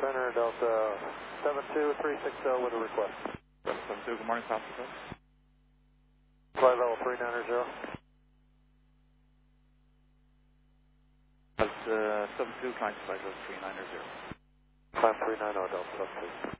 Center, Delta 72360 with a request. Delta 72, good morning, South Dakota. Flight level 390. Delta 72, trying to flight level 390. Climb 390, Delta 72.